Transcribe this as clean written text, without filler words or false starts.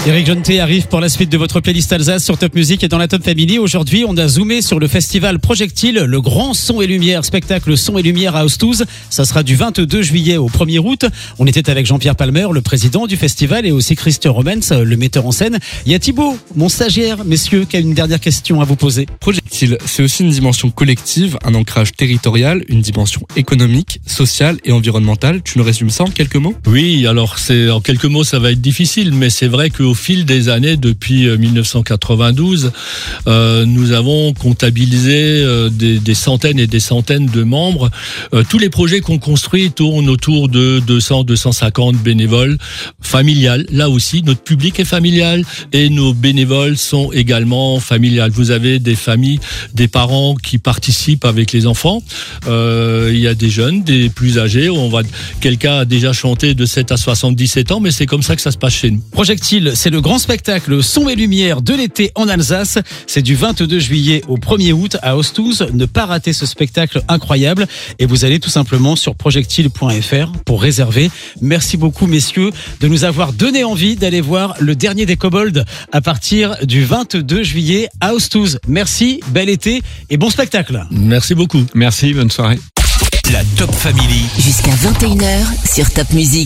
Eric Jonté arrive pour la suite de votre playlist Alsace sur Top Music et dans la Top Family. Aujourd'hui, on a zoomé sur le festival Projectile, le grand son et lumière, spectacle son et lumière à Ostuz. Ça sera du 22 juillet au 1er août. On était avec Jean-Pierre Palmer, le président du festival, et aussi Christian Romens, le metteur en scène. Il y a Thibaut, mon stagiaire, messieurs, qui a une dernière question à vous poser. Projectile, c'est aussi une dimension collective, un ancrage territorial, une dimension économique, sociale et environnementale. Tu nous résumes ça en quelques mots ? Oui, alors en quelques mots, ça va être difficile, mais c'est vrai qu'au fil des années, depuis 1992, nous avons comptabilisé des centaines et des centaines de membres. Tous les projets qu'on construit tournent autour de 200-250 bénévoles familiales. Là aussi, notre public est familial et nos bénévoles sont également familiales. Vous avez des familles, des parents qui participent avec les enfants. Il y a des jeunes, des plus âgés. Quelqu'un a déjà chanté de 7 à 77 ans, mais c'est comme ça que ça se passe chez nous. Projectile, c'est le grand spectacle son et lumière de l'été en Alsace. C'est du 22 juillet au 1er août à Ostuz. Ne pas rater ce spectacle incroyable. Et vous allez tout simplement sur projectile.fr pour réserver. Merci beaucoup, messieurs, de nous avoir donné envie d'aller voir le dernier des Kobolds à partir du 22 juillet à Ostuz. Merci, bel été et bon spectacle. Merci beaucoup. Merci, bonne soirée. La Top Family. Jusqu'à 21h sur Top Music.